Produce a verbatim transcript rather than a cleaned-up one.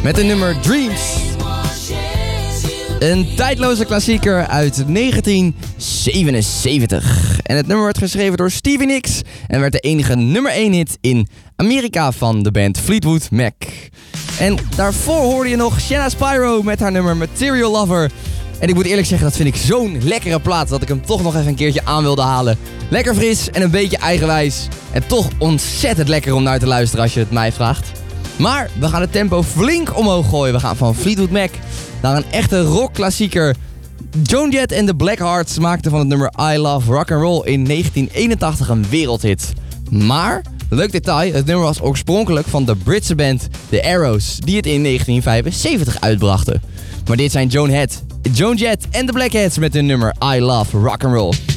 met de nummer Dreams. Een tijdloze klassieker uit negentien zevenenzeventig. En het nummer werd geschreven door Stevie Nicks en werd de enige nummer één hit in Amerika van de band Fleetwood Mac. En daarvoor hoorde je nog Shanna Spyro met haar nummer Material Lover. En ik moet eerlijk zeggen, dat vind ik zo'n lekkere plaat dat ik hem toch nog even een keertje aan wilde halen. Lekker fris en een beetje eigenwijs. En toch ontzettend lekker om naar te luisteren als je het mij vraagt. Maar we gaan het tempo flink omhoog gooien. We gaan van Fleetwood Mac naar een echte rockklassieker. Joan Jett en de Blackhearts maakten van het nummer I Love Rock'n'Roll in negentien eenentachtig een wereldhit. Maar, leuk detail, het nummer was oorspronkelijk van de Britse band The Arrows, die het in negentien vijfenzeventig uitbrachten. Maar dit zijn Joan Jett, Joan Jett en de Blackhearts met hun nummer I Love Rock'n'Roll.